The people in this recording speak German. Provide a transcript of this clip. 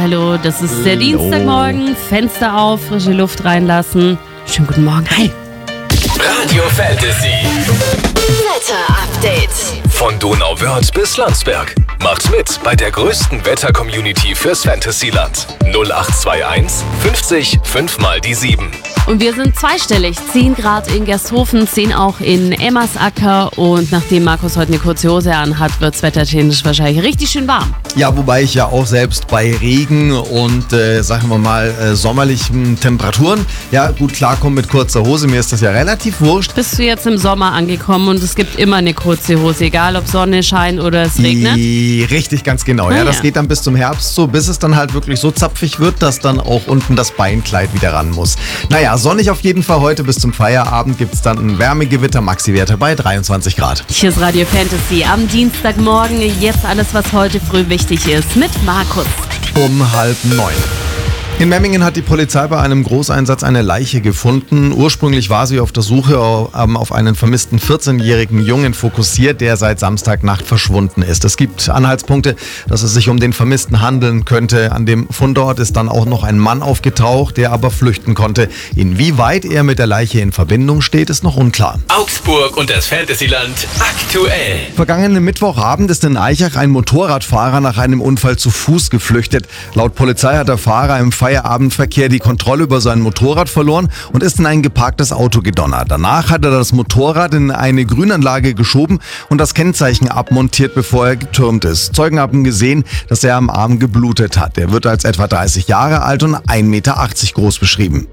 Hallo, das ist der Dienstagmorgen. Fenster auf, frische Luft reinlassen. Schönen guten Morgen. Hi. Radio Fantasy. Wetter-Update. Von Donauwörth bis Landsberg. Macht mit bei der größten Wetter-Community fürs Fantasyland. 0821 50 5 mal die 7. Und wir sind zweistellig. 10 Grad in Gersthofen, 10 auch in Emmersacker. Und nachdem Markus heute eine kurze Hose anhat, wird es wettertechnisch wahrscheinlich richtig schön warm. Ja, wobei ich ja auch selbst bei Regen und, sagen wir mal, sommerlichen Temperaturen, ja gut klarkomme mit kurzer Hose. Mir ist das ja relativ wurscht. Bist du jetzt im Sommer angekommen und es gibt immer eine kurze Hose, egal ob Sonne scheint oder es regnet? Richtig, ganz genau. Ah, Ja, das ja. geht dann bis zum Herbst so, bis es dann halt wirklich so zapfig wird, dass dann auch unten das Beinkleid wieder ran muss. Naja, sonnig auf jeden Fall heute. Bis zum Feierabend gibt es dann ein Wärmegewitter, Maxi-Werte bei 23 Grad. Hier ist Radio Fantasy am Dienstagmorgen. Jetzt alles, was heute früh wichtig ist, mit Markus. Um 8:30. In Memmingen hat die Polizei bei einem Großeinsatz eine Leiche gefunden. Ursprünglich war sie auf der Suche auf einen vermissten 14-jährigen Jungen fokussiert, der seit Samstagnacht verschwunden ist. Es gibt Anhaltspunkte, dass es sich um den Vermissten handeln könnte. An dem Fundort ist dann auch noch ein Mann aufgetaucht, der aber flüchten konnte. Inwieweit er mit der Leiche in Verbindung steht, ist noch unklar. Augsburg und das Fantasyland aktuell. Vergangenen Mittwochabend ist in Aichach ein Motorradfahrer nach einem Unfall zu Fuß geflüchtet. Laut Polizei hat der Fahrer im Feierabendverkehr die Kontrolle über sein Motorrad verloren und ist in ein geparktes Auto gedonnert. Danach hat er das Motorrad in eine Grünanlage geschoben und das Kennzeichen abmontiert, bevor er getürmt ist. Zeugen haben gesehen, dass er am Arm geblutet hat. Er wird als etwa 30 Jahre alt und 1,80 Meter groß beschrieben.